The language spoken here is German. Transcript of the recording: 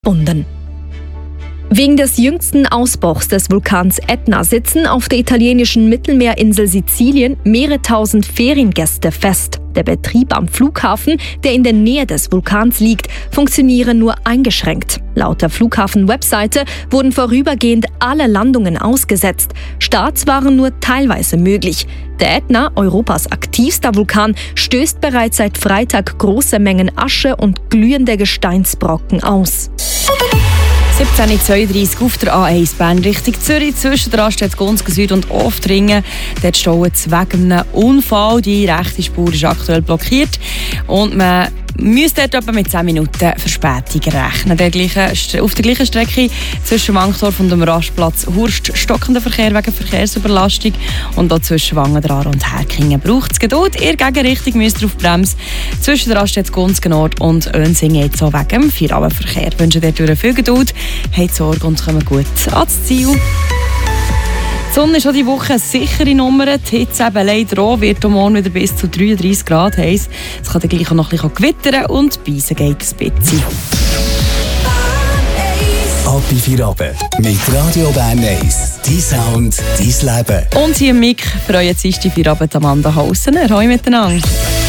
verbunden. Wegen des jüngsten Ausbruchs des Vulkans Ätna sitzen auf der italienischen Mittelmeerinsel Sizilien mehrere tausend Feriengäste fest. Der Betrieb am Flughafen, der in der Nähe des Vulkans liegt, funktioniere nur eingeschränkt. Laut der Flughafen-Webseite wurden vorübergehend alle Landungen ausgesetzt. Starts waren nur teilweise möglich. Der Ätna, Europas aktivster Vulkan, stößt bereits seit Freitag große Mengen Asche und glühende Gesteinsbrocken aus. 17:32 auf der A1 Bern Richtung Zürich zwischen der Raststätte Gonskar Süd und Oftringen. Dort stauen es wegen einem Unfall. Die rechte Spur ist aktuell blockiert und man müsste dort etwa mit 10 Minuten Verspätung rechnen. Auf der gleichen Strecke zwischen Wankdorf und dem Rastplatz Hurst stockender Verkehr wegen Verkehrsüberlastung und auch zwischen Wangen und Herkingen braucht es Geduld. In der Gegenrichtung müsst ihr auf die Bremse zwischen der Raststätte Gonskar Nord und Önsingen jetzt auch wegen dem Feierabendverkehr. Wir wünschen dir viel Geduld, habt Sorge und kommen gut ans Ziel. Die Sonne ist auch diese Woche eine sichere Nummer. Die Hitze eben leider auch, wird morgen wieder bis zu 33 Grad heiß. Es kann dann gleich auch noch ein bisschen gewittern und beißen geht ein bisschen. Ab in Feierabend mit Radio Bern 1. Dein Sound, dein Leben. Und hier im Mic freuen sich die Feierabend Amanda Haussener. Hallo miteinander.